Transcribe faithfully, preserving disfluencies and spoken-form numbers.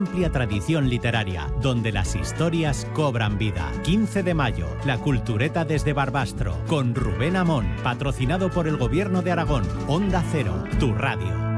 Amplia tradición literaria, donde las historias cobran vida. quince de mayo, la Cultureta desde Barbastro, con Rubén Amón, patrocinado por el Gobierno de Aragón. Onda Cero, tu radio.